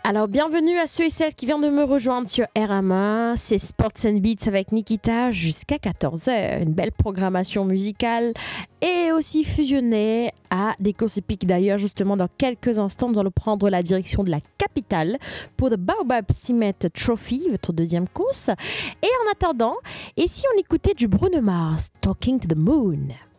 Alors, bienvenue à ceux et celles qui viennent de me rejoindre sur RMA. C'est Sports and Beats avec Nikita jusqu'à 14h. Une belle programmation musicale et aussi fusionnée à des courses épiques. D'ailleurs, justement, dans quelques instants, nous allons prendre la direction de la capitale pour le Baobab Cement Trophy, votre deuxième course. Et en attendant, et si on écoutait du Bruno Mars, Talking to the Moon?